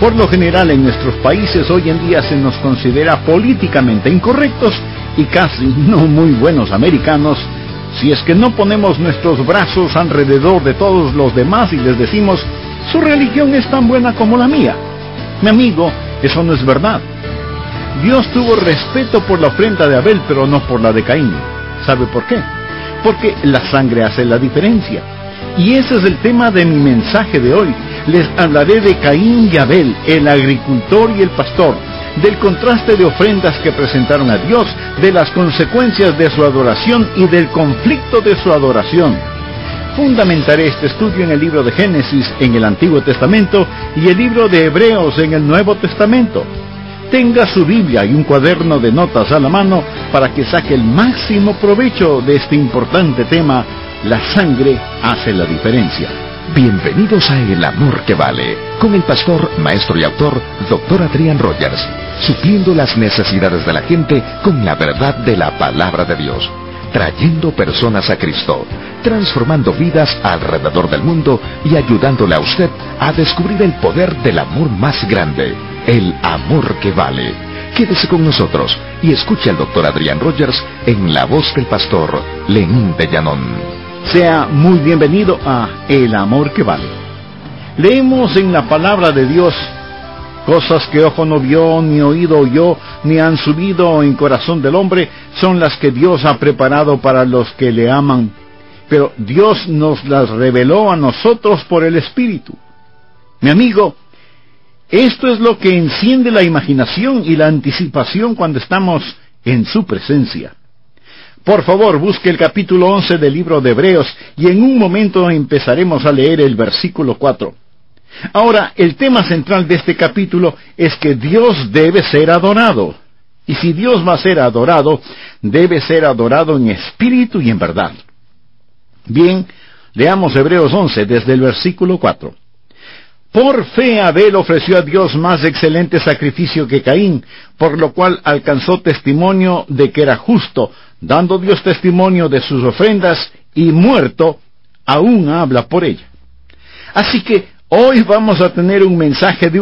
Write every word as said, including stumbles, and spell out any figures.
Por lo general en nuestros países hoy en día se nos considera políticamente incorrectos y casi no muy buenos americanos si es que no ponemos nuestros brazos alrededor de todos los demás y les decimos: su religión es tan buena como la mía. Mi amigo, eso no es verdad. Dios tuvo respeto por la ofrenda de Abel, pero no por la de Caín. ¿Sabe por qué? Porque la sangre hace la diferencia. Y ese es el tema de mi mensaje de hoy. Les hablaré de Caín y Abel, el agricultor y el pastor, del contraste de ofrendas que presentaron a Dios, de las consecuencias de su adoración y del conflicto de su adoración. Fundamentaré este estudio en el libro de Génesis en el Antiguo Testamento y el libro de Hebreos en el Nuevo Testamento. Tenga su Biblia y un cuaderno de notas a la mano para que saque el máximo provecho de este importante tema: la sangre hace la diferencia. Bienvenidos a El Amor que Vale, con el pastor, maestro y autor, doctor Adrián Rogers, supliendo las necesidades de la gente con la verdad de la palabra de Dios, trayendo personas a Cristo, transformando vidas alrededor del mundo y ayudándole a usted a descubrir el poder del amor más grande, el amor que vale. Quédese con nosotros y escuche al doctor Adrián Rogers en la voz del pastor Lenín de Llanón. Sea muy bienvenido a El Amor que Vale. Leemos en la palabra de Dios: cosas que ojo no vio, ni oído oyó, ni han subido en corazón del hombre, son las que Dios ha preparado para los que le aman. Pero Dios nos las reveló a nosotros por el Espíritu. Mi amigo, esto es lo que enciende la imaginación y la anticipación cuando estamos en su presencia. Por favor, busque el capítulo once del libro de Hebreos y en un momento empezaremos a leer el versículo cuatro. Ahora, el tema central de este capítulo es que Dios debe ser adorado. Y si Dios va a ser adorado, debe ser adorado en espíritu y en verdad. Bien, leamos Hebreos once desde el versículo cuatro. Por fe Abel ofreció a Dios más excelente sacrificio que Caín, por lo cual alcanzó testimonio de que era justo, dando Dios testimonio de sus ofrendas, y muerto, aún habla por ella. Así que hoy vamos a tener un mensaje de